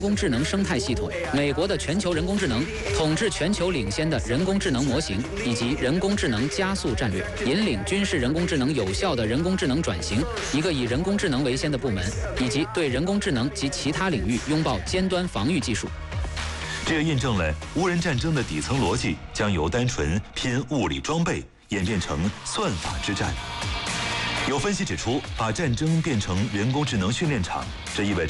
人工智能生态系统、美国的全球人工智能、统治全球领先的人工智能模型，以及人工智能加速战略，引领军事人工智能有效的人工智能转型，一个以人工智能为先的部门，以及对人工智能及其他领域拥抱尖端防御技术。 这也印证了无人战争的底层逻辑将由单纯拼物理装备演变成算法之战。有分析指出，把战争变成人工智能训练场，这意味着